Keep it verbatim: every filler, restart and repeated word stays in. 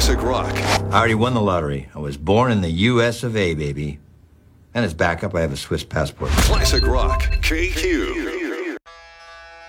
Classic rock. I already won the lottery. I was born in the U S of A, baby. And as backup, I have a Swiss passport. Classic rock. K Q.